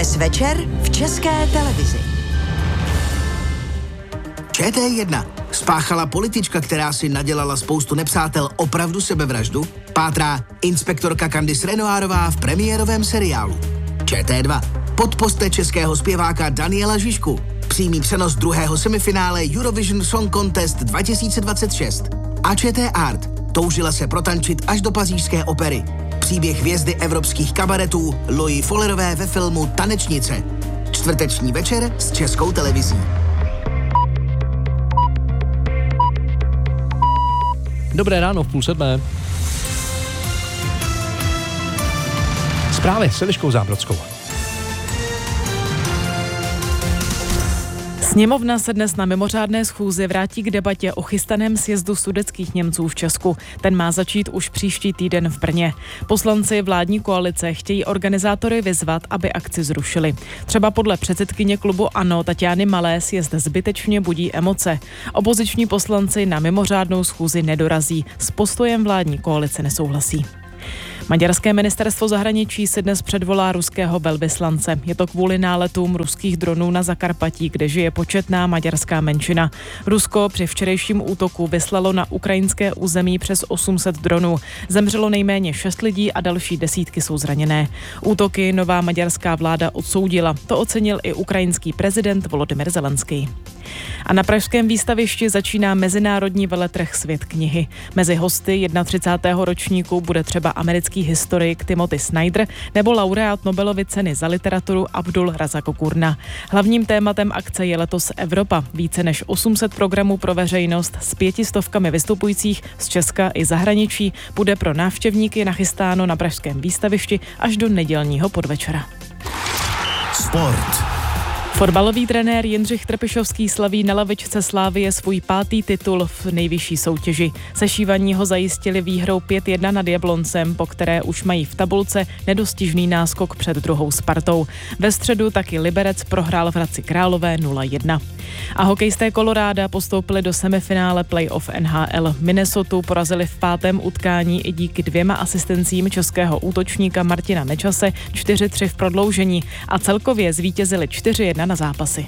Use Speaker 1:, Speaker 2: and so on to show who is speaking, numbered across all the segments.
Speaker 1: Dnes večer v České televizi.
Speaker 2: ČT1. Spáchala politička, která si nadělala spoustu nepřátel, opravdu sebevraždu? Pátrá inspektorka Candice Renoirová v premiérovém seriálu. ČT2. Podpořte českého zpěváka Daniela Žižku. Přímý přenos druhého semifinále Eurovision Song Contest 2026. A ČT Art. Toužila se protančit až do pařížské opery. Příběh hvězdy evropských kabaretů Louis Follerové ve filmu Tanečnice. Čtvrteční večer s Českou televizí.
Speaker 3: Dobré ráno v 6:30. Zprávy s Eliškou Zábrodskou.
Speaker 4: Sněmovna se dnes na mimořádné schůzi vrátí k debatě o chystaném sjezdu sudetských Němců v Česku. Ten má začít už příští týden v Brně. Poslanci vládní koalice chtějí organizátory vyzvat, aby akci zrušili. Třeba podle předsedkyně klubu ANO Taťány Malé sjezd zbytečně budí emoce. Opoziční poslanci na mimořádnou schůzi nedorazí. S postojem vládní koalice nesouhlasí. Maďarské ministerstvo zahraničí si dnes předvolá ruského velvyslance. Je to kvůli náletům ruských dronů na Zakarpatí, kde žije početná maďarská menšina. Rusko při včerejším útoku vyslalo na ukrajinské území přes 800 dronů. Zemřelo nejméně 6 lidí a další desítky jsou zraněné. Útoky nová maďarská vláda odsoudila. To ocenil i ukrajinský prezident Volodymyr Zelenský. A na pražském výstavišti začíná mezinárodní veletrh Svět knihy. Mezi hosty 31. ročníku bude třeba americký historik Timothy Snyder nebo laureát Nobelovy ceny za literaturu Abdul Razak Gurna. Hlavním tématem akce je letos Evropa. Více než 800 programů pro veřejnost s 500 vystupujících z Česka i zahraničí bude pro návštěvníky nachystáno na pražském výstavišti až do nedělního podvečera.
Speaker 5: Sport.
Speaker 4: Fotbalový trenér Jindřich Trpišovský slaví na lavičce Slavie svůj 5. titul v nejvyšší soutěži. Sešívaní ho zajistili výhrou 5-1 nad Jabloncem, po které už mají v tabulce nedostižný náskok před druhou Spartou. Ve středu taky Liberec prohrál v Hradci Králové 0-1. A hokejisté Koloráda postoupili do semifinále playoff NHL. Minnesotu porazili v 5. utkání i díky 2 asistencím českého útočníka Martina Nečase 4-3 v prodloužení a celkově zvítězili 4-1 na zápasy.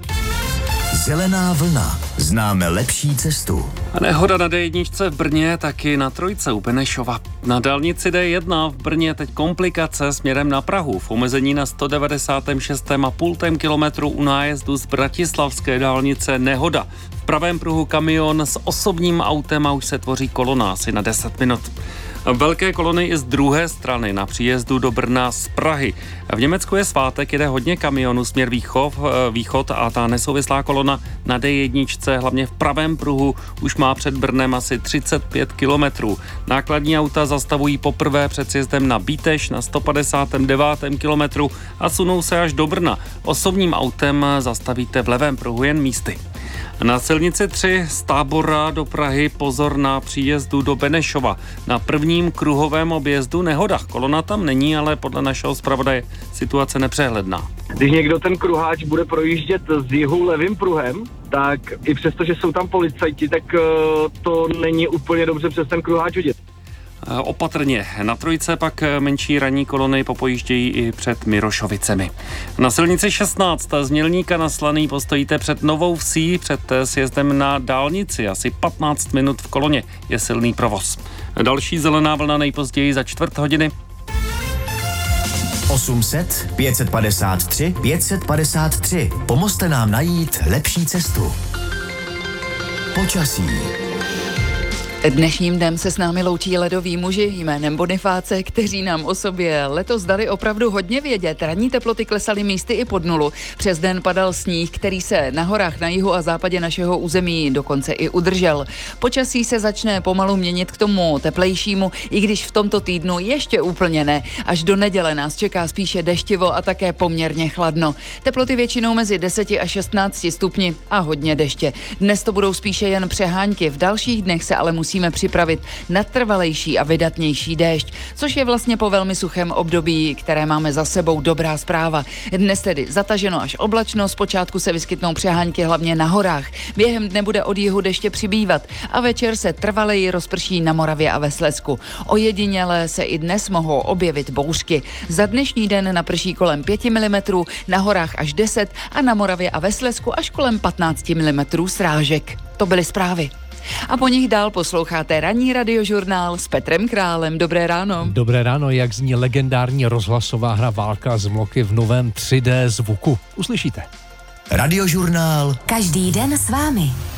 Speaker 5: Zelená vlna. Známe lepší cestu.
Speaker 6: A nehoda na D1 v Brně, taky na trojce u Benešova. Na dálnici D1 v Brně teď komplikace směrem na Prahu. V omezení na 196,5 kilometru u nájezdu z bratislavské dálnice nehoda. V pravém pruhu kamion s osobním autem a už se tvoří kolona asi na 10 minut. Velké kolony i z druhé strany na příjezdu do Brna z Prahy. V Německu je svátek, jede hodně kamionů směr východ a ta nesouvislá kolona na D1, hlavně v pravém pruhu, už má před Brnem asi 35 kilometrů. Nákladní auta zastavují poprvé před sjezdem na Bíteš na 159. kilometru a sunou se až do Brna. Osobním autem zastavíte v levém pruhu jen místy. Na silnici 3 z Tábora do Prahy pozor na příjezdu do Benešova. Na prvním kruhovém objezdu nehoda. Kolona tam není, ale podle našeho zpravodaje situace nepřehledná.
Speaker 7: Když někdo ten kruháč bude projíždět z jihu levým pruhem, tak i přesto, že jsou tam policajti, tak to není úplně dobře přes ten kruháč vidět.
Speaker 6: Opatrně. Na trojce pak menší ranní kolony popojíždějí i před Mirošovicemi. Na silnici 16 z Mělníka na Slaný postojíte před Novou Vsí, před sjezdem na dálnici. Asi 15 minut v koloně je silný provoz. Další zelená vlna nejpozději za 4 hodiny.
Speaker 5: 800 553 553. Pomozte nám najít lepší cestu. Počasí.
Speaker 8: Dnešním dnem se s námi loučí ledoví muži jménem Bonifáce, kteří nám o sobě letos dali opravdu hodně vědět. Ranní teploty klesaly místy i pod nulu. Přes den padal sníh, který se na horách na jihu a západě našeho území dokonce i udržel. Počasí se začne pomalu měnit k tomu teplejšímu, i když v tomto týdnu ještě úplně ne. Až do neděle nás čeká spíše deštivo a také poměrně chladno. Teploty většinou mezi 10 a 16 stupni a hodně deště. Dnes to budou spíše jen přehánky, v dalších dnech se ale musí musíme připravit na trvalejší a vydatnější déšť, což je vlastně po velmi suchém období, které máme za sebou, dobrá zpráva. Dnes tedy zataženo až oblačno, zpočátku se vyskytnou přehánky hlavně na horách. Během dne bude od jihu deště přibývat a večer se trvaleji rozprší na Moravě a ve Slezsku. Ojediněle se i dnes mohou objevit bouřky. Za dnešní den naprší kolem 5 mm, na horách až 10 a na Moravě a ve Slezsku až kolem 15 mm srážek. To byly zprávy. A po nich dál posloucháte ranní radiožurnál s Petrem Králem. Dobré ráno.
Speaker 3: Dobré ráno, jak zní legendární rozhlasová hra Válka z Mloky v novém 3D zvuku. Uslyšíte.
Speaker 5: Radiožurnál
Speaker 1: Každý den s vámi.